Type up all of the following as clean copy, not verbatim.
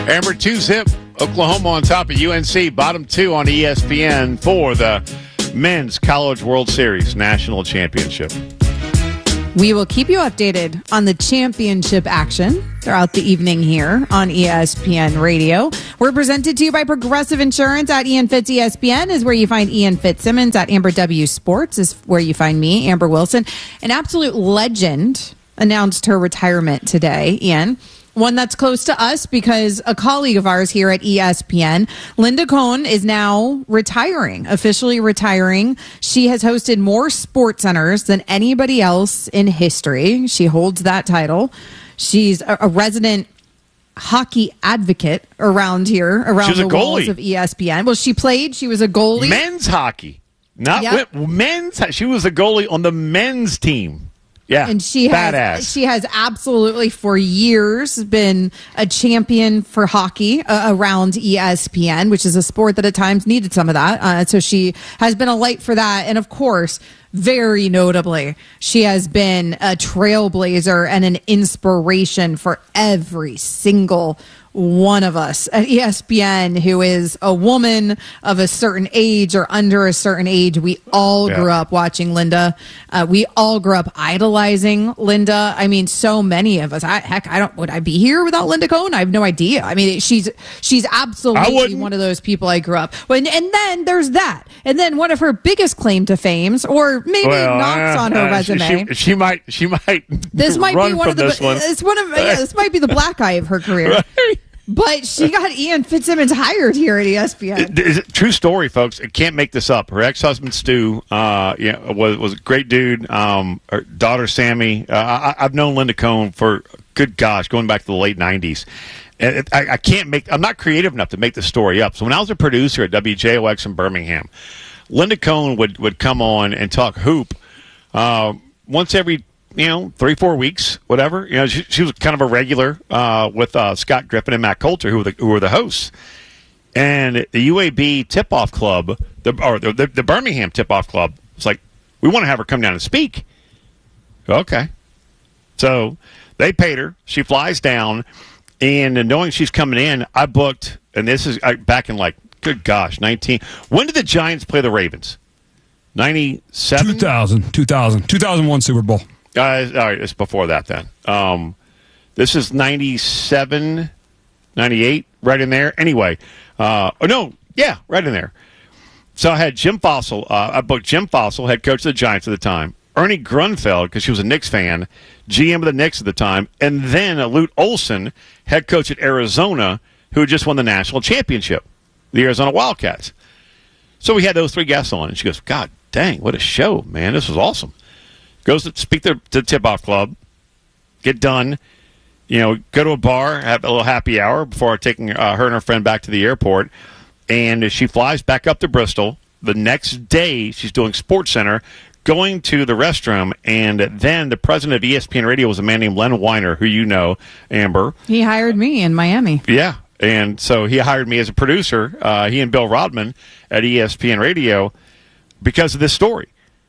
Amber 2-zip, Oklahoma on top of UNC, bottom 2 on ESPN for the Men's College World Series National Championship. We will keep you updated on the championship action throughout the evening here on ESPN Radio. We're presented to you by Progressive Insurance. At Ian Fitz ESPN is where you find Ian Fitzsimmons. At Amber W Sports is where you find me, Amber Wilson. An absolute legend announced her retirement today, Ian. One that's close to us because a colleague of ours here at ESPN, Linda Cohn, is now retiring, officially retiring. She has hosted more Sports Centers than anybody else in history. She holds that title. She's a resident hockey advocate around here, around the walls of ESPN. Well, she played. She was a goalie. Men's hockey. Not men's. She was a goalie on the men's team. Yeah, and she has absolutely for years been a champion for hockey around ESPN, which is a sport that at times needed some of that. So she has been a light for that. And of course, very notably, she has been a trailblazer and an inspiration for every single one of us at ESPN who is a woman of a certain age or under a certain age. We all grew up watching Linda. We all grew up idolizing Linda. I mean, so many of us. Would I be here without Linda Cohn? I have no idea. I mean, she's absolutely one of those people I grew up with. And then there's that. And then one of her biggest claim to fames, or maybe knocks on her resume. She might. This might run be one of the. This might be the black eye of her career. Right. But she got Ian Fitzsimmons hired here at ESPN. True story, folks. I can't make this up. Her ex-husband, Stu, was a great dude. Her daughter, Sammy. I've known Linda Cohn for, good gosh, going back to the late 90s. And I'm not creative enough to make this story up. So when I was a producer at WJOX in Birmingham, Linda Cohn would come on and talk hoop once every 3-4 weeks, whatever. She was kind of a regular with Scott Griffin and Matt Coulter, who were the hosts. And the UAB tip-off club, the Birmingham tip-off club, was like, we want to have her come down and speak. Okay. So they paid her. She flies down. And knowing she's coming in, I booked, and this is back in good gosh, 19. When did the Giants play the Ravens? 97? 2001 Super Bowl. All right, it's before that then. This is 97, 98, right in there. Anyway, right in there. So I had Jim Fossil. I booked Jim Fossil, head coach of the Giants at the time. Ernie Grunfeld, because she was a Knicks fan, GM of the Knicks at the time. And then Lute Olson, head coach at Arizona, who had just won the national championship, the Arizona Wildcats. So we had those three guests on, and she goes, God dang, what a show, man. This was awesome. Goes to speak to the tip-off club, get done, go to a bar, have a little happy hour before taking her and her friend back to the airport. And she flies back up to Bristol. The next day, she's doing Sports Center, going to the restroom, and then the president of ESPN Radio was a man named Len Weiner, who you know, Amber. He hired me in Miami. Yeah, and so he hired me as a producer, he and Bill Rodman at ESPN Radio, because of this story.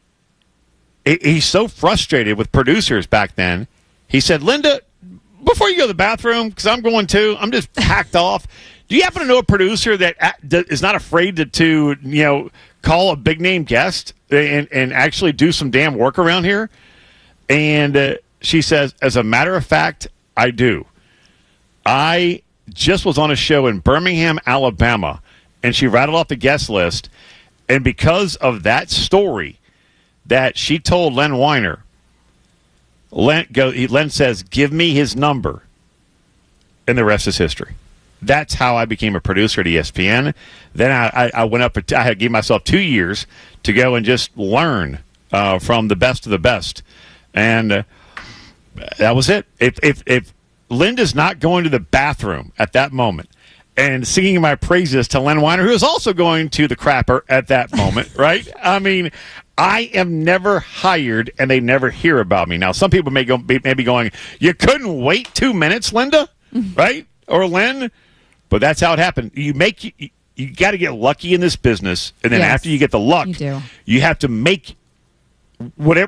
He's so frustrated with producers back then. He said, Linda, before you go to the bathroom, because I'm going to, I'm just packed off. Do you happen to know a producer that is not afraid to call a big-name guest and actually do some damn work around here? And she says, as a matter of fact, I do. I just was on a show in Birmingham, Alabama, and she rattled off the guest list. And because of that story that she told Len Weiner, Len says, give me his number, and the rest is history. That's how I became a producer at ESPN. Then I went up. I gave myself 2 years to go and just learn from the best of the best, and that was it. If Linda's not going to the bathroom at that moment and singing my praises to Len Weiner, who is also going to the crapper at that moment, right? I mean, I am never hired, and they never hear about me. Now, some people may be going, you couldn't wait 2 minutes, Linda, right? Or Len? But that's how it happened. You got to get lucky in this business, and then after you get the luck, you have to make whatever.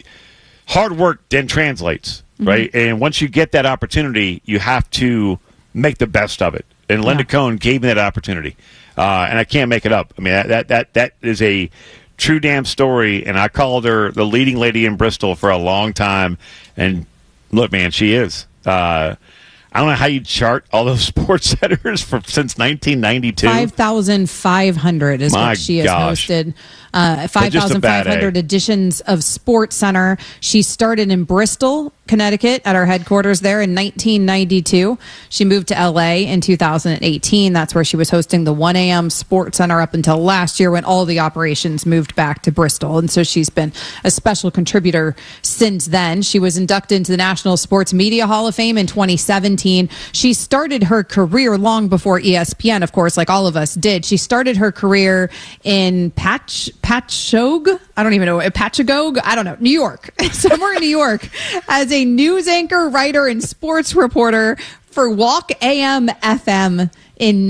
Hard work then translates, right? And once you get that opportunity, you have to make the best of it. And Linda Cohn gave me that opportunity, and I can't make it up. I mean, that is a true damn story, and I called her the leading lady in Bristol for a long time. And look, man, she is. I don't know how you chart all those sports centers since 1992. 5,500 is what she has hosted. 5,500 editions of Sports Center. She started in Bristol, Connecticut, at our headquarters there in 1992. She moved to LA in 2018. That's where she was hosting the 1 a.m. Sports Center up until last year when all the operations moved back to Bristol. And so she's been a special contributor since then. She was inducted into the National Sports Media Hall of Fame in 2017. She started her career long before ESPN, of course, like all of us did. She started her career in Patchogue? I don't even know. Patchogue? I don't know. New York. Somewhere in New York as a news anchor, writer, and sports reporter for Walk AM FM in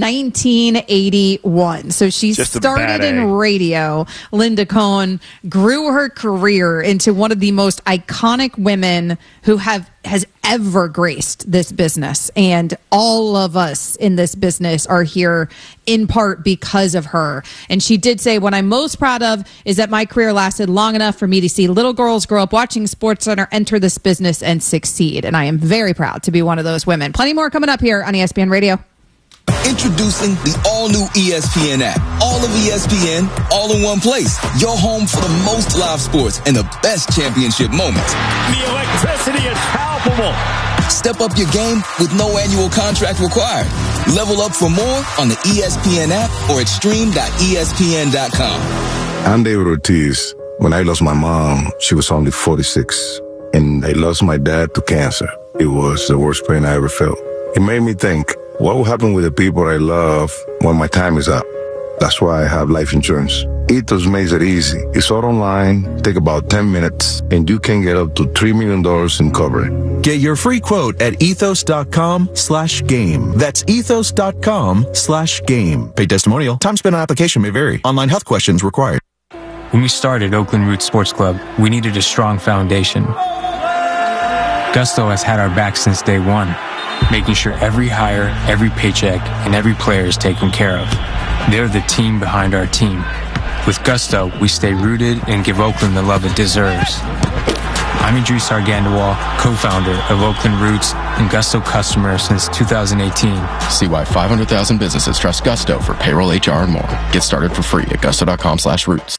1981. So she started in radio. Linda Cohn grew her career into one of the most iconic women who has ever graced this business. And all of us in this business are here in part because of her. And she did say, what I'm most proud of is that my career lasted long enough for me to see little girls grow up watching SportsCenter, enter this business, and succeed. And I am very proud to be one of those women. Plenty more coming up here on ESPN Radio. Introducing the all-new ESPN app. All of ESPN, all in one place. Your home for the most live sports and the best championship moments. The electricity is palpable. Step up your game with no annual contract required. Level up for more on the ESPN app or at stream.espn.com. I'm David Ortiz. When I lost my mom, she was only 46. And I lost my dad to cancer. It was the worst pain I ever felt. It made me think, what will happen with the people I love when my time is up? That's why I have life insurance. Ethos makes it easy. It's all online, take about 10 minutes, and you can get up to $3 million in coverage. Get your free quote at ethos.com/game. That's ethos.com/game. Paid testimonial. Time spent on application may vary. Online health questions required. When we started Oakland Roots Sports Club, we needed a strong foundation. Gusto has had our back since day one, making sure every hire, every paycheck, and every player is taken care of. They're the team behind our team. With Gusto, we stay rooted and give Oakland the love it deserves. I'm Idris Argandawal, co-founder of Oakland Roots and Gusto customer since 2018. See why 500,000 businesses trust Gusto for payroll, HR, and more. Get started for free at gusto.com/roots.